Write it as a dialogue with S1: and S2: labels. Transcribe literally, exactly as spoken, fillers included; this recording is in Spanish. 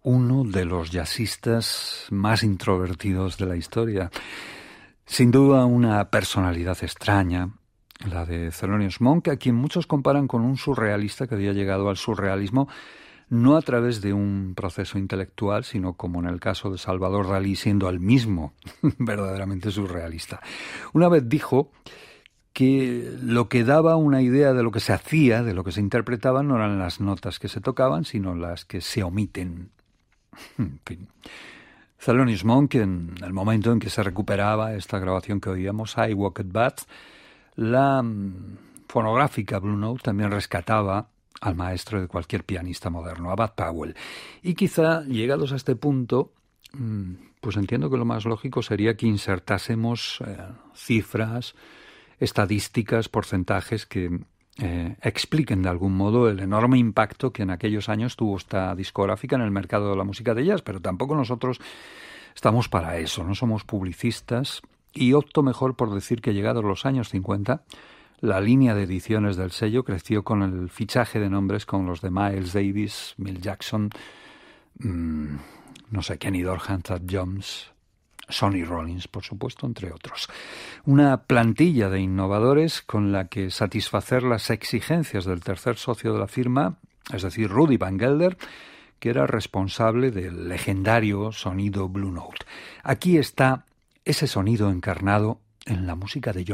S1: uno de los jazzistas más introvertidos de la historia. Sin duda una personalidad extraña, la de Thelonious Monk, a quien muchos comparan con un surrealista que había llegado al surrealismo no a través de un proceso intelectual, sino como en el caso de Salvador Dalí, siendo al mismo verdaderamente surrealista. Una vez dijo que lo que daba una idea de lo que se hacía, de lo que se interpretaba, no eran las notas que se tocaban, sino las que se omiten. En fin. Thelonious Monk, en el momento en que se recuperaba esta grabación que oíamos, I Walked Back, la fonográfica Blue Note también rescataba al maestro de cualquier pianista moderno, a Bud Powell. Y quizá, llegados a este punto, pues entiendo que lo más lógico sería que insertásemos eh, cifras, estadísticas, porcentajes que eh, expliquen de algún modo el enorme impacto que en aquellos años tuvo esta discográfica en el mercado de la música de jazz, pero tampoco nosotros estamos para eso, no somos publicistas, y opto mejor por decir que llegados los años cincuenta, la línea de ediciones del sello creció con el fichaje de nombres como los de Miles Davis, Milt Jackson, mmm, no sé, Kenny Dorham, Thad Jones, Sonny Rollins, por supuesto, entre otros. Una plantilla de innovadores con la que satisfacer las exigencias del tercer socio de la firma, es decir, Rudy Van Gelder, que era responsable del legendario sonido Blue Note. Aquí está ese sonido encarnado en la música de John